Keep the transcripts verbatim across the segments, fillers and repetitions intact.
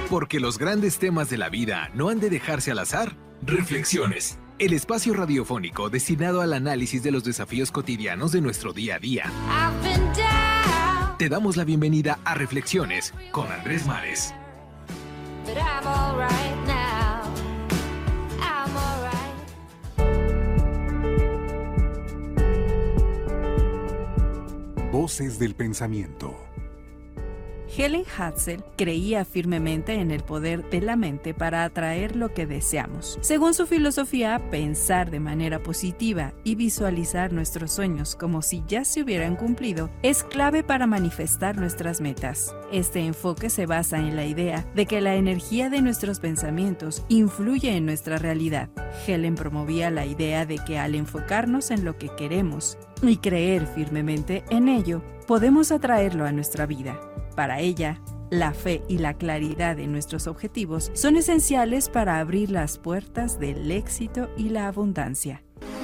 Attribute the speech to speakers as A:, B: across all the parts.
A: Porque los grandes temas de la vida no han de dejarse al azar. Reflexiones, el espacio radiofónico destinado al análisis de los desafíos cotidianos de nuestro día a día. Te damos la bienvenida a Reflexiones con Andrés Mares.
B: Voces del pensamiento.
C: Helen Hadsell creía firmemente en el poder de la mente para atraer lo que deseamos. Según su filosofía, pensar de manera positiva y visualizar nuestros sueños como si ya se hubieran cumplido es clave para manifestar nuestras metas. Este enfoque se basa en la idea de que la energía de nuestros pensamientos influye en nuestra realidad. Helen promovía la idea de que al enfocarnos en lo que queremos y creer firmemente en ello, podemos atraerlo a nuestra vida. Para ella, la fe y la claridad en nuestros objetivos son esenciales para abrir las puertas del éxito y la abundancia.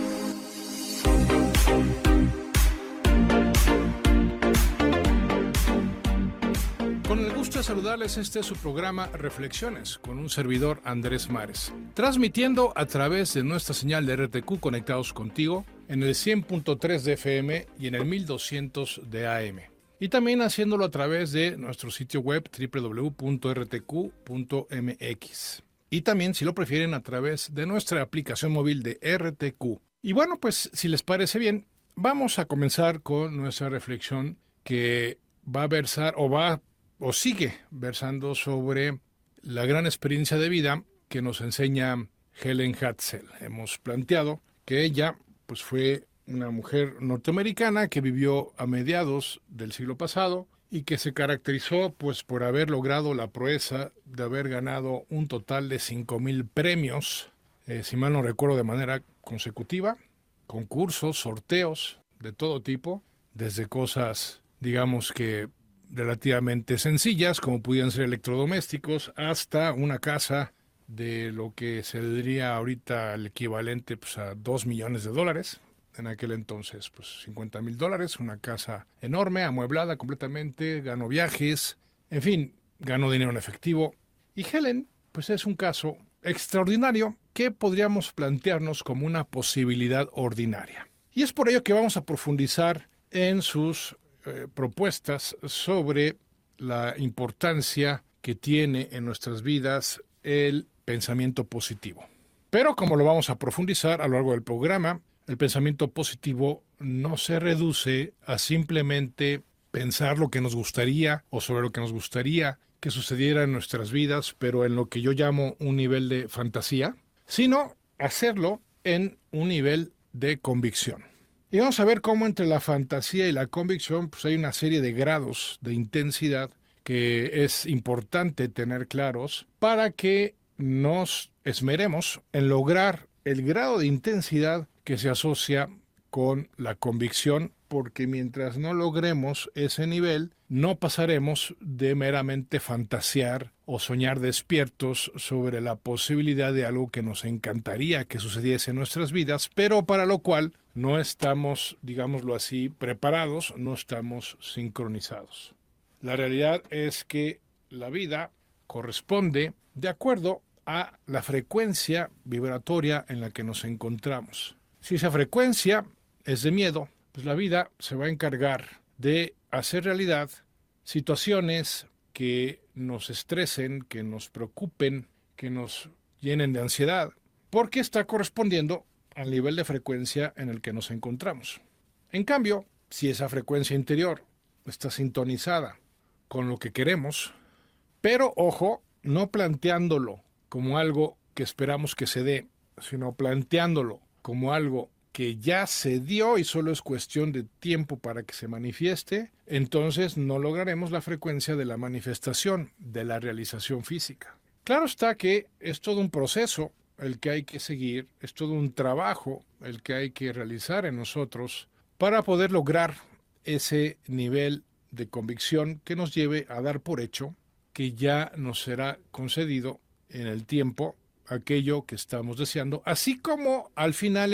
D: Con el gusto de saludarles, este es su programa Reflexiones, con un servidor Andrés Mares, transmitiendo a través de nuestra señal de R T Q Conectados Contigo en el cien punto tres de F M y en el mil doscientos de A M. Y también haciéndolo a través de nuestro sitio web doble u doble u doble u punto r t q punto m x. Y también, si lo prefieren, a través de nuestra aplicación móvil de R T Q. Y bueno, pues si les parece bien, vamos a comenzar con nuestra reflexión que va a versar o va o sigue versando sobre la gran experiencia de vida que nos enseña Helen Hadsell. Hemos planteado que ella pues fue una mujer norteamericana que vivió a mediados del siglo pasado y que se caracterizó pues por haber logrado la proeza de haber ganado un total de cinco mil premios, eh, si mal no recuerdo, de manera consecutiva, concursos, sorteos de todo tipo, desde cosas, digamos que relativamente sencillas, como pudieran ser electrodomésticos, hasta una casa de lo que se diría ahorita el equivalente pues, a dos millones de dólares. En aquel entonces, pues cincuenta mil dólares, una casa enorme, amueblada completamente, ganó viajes, en fin, ganó dinero en efectivo. Y Helen, pues es un caso extraordinario que podríamos plantearnos como una posibilidad ordinaria. Y es por ello que vamos a profundizar en sus eh, propuestas sobre la importancia que tiene en nuestras vidas el pensamiento positivo. Pero como lo vamos a profundizar a lo largo del programa, el pensamiento positivo no se reduce a simplemente pensar lo que nos gustaría o sobre lo que nos gustaría que sucediera en nuestras vidas, pero en lo que yo llamo un nivel de fantasía, sino hacerlo en un nivel de convicción. Y vamos a ver cómo entre la fantasía y la convicción pues hay una serie de grados de intensidad que es importante tener claros para que nos esmeremos en lograr el grado de intensidad que se asocia con la convicción, porque mientras no logremos ese nivel, no pasaremos de meramente fantasear o soñar despiertos sobre la posibilidad de algo que nos encantaría que sucediese en nuestras vidas, pero para lo cual no estamos, digámoslo así, preparados, no estamos sincronizados. La realidad es que la vida corresponde de acuerdo a la frecuencia vibratoria en la que nos encontramos. Si esa frecuencia es de miedo, pues la vida se va a encargar de hacer realidad situaciones que nos estresen, que nos preocupen, que nos llenen de ansiedad, porque está correspondiendo al nivel de frecuencia en el que nos encontramos. En cambio, si esa frecuencia interior está sintonizada con lo que queremos, pero ojo, no planteándolo como algo que esperamos que se dé, sino planteándolo como algo que ya se dio y solo es cuestión de tiempo para que se manifieste, entonces no lograremos la frecuencia de la manifestación, de la realización física. Claro está que es todo un proceso el que hay que seguir, es todo un trabajo el que hay que realizar en nosotros para poder lograr ese nivel de convicción que nos lleve a dar por hecho que ya nos será concedido en el tiempo aquello que estamos deseando, así como al final